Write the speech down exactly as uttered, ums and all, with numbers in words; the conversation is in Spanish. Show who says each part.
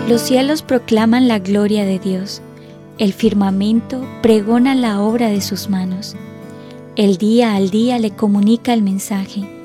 Speaker 1: Los cielos proclaman la gloria de Dios, el firmamento pregona la obra de sus manos. El día al día le comunica el mensaje,